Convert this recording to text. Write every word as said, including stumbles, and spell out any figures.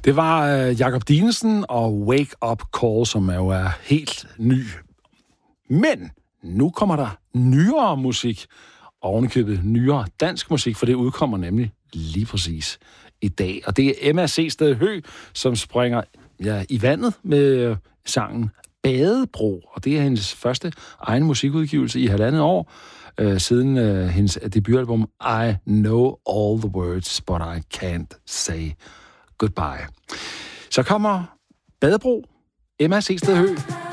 Det var øh, Jakob Dinesen og Wake Up Call, som er jo er helt ny. Men nu kommer der nyere musik, ovenikøbet nyere dansk musik, for det udkommer nemlig lige præcis i dag. Og det er Emma Seested Høgh, som springer ja, i vandet med øh, sangen Badebro, og det er hendes første egen musikudgivelse i halvandet år, øh, siden øh, hendes debutalbum I Know All the Words, But I Can't Say Goodbye. Så kommer Badebro, Emma Seested Høgh.